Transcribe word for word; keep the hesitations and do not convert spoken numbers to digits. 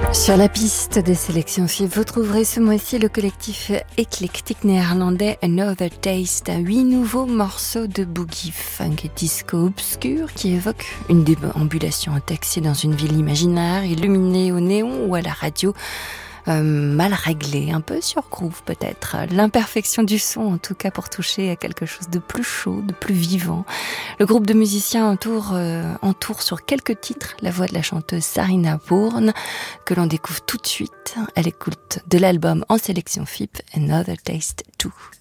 Sur la piste des sélections F I B, vous trouverez ce mois-ci le collectif éclectique néerlandais Another Taste, huit nouveaux morceaux de boogie funk et disco obscur qui évoquent une déambulation en taxi dans une ville imaginaire illuminée au néon ou à la radio. Euh, mal réglé, un peu sur groove peut-être. L'imperfection du son en tout cas pour toucher à quelque chose de plus chaud, de plus vivant. Le groupe de musiciens entoure, euh, entoure sur quelques titres la voix de la chanteuse Sarina Bourne que l'on découvre tout de suite à l'écoute de l'album en sélection F I B Another Taste deux.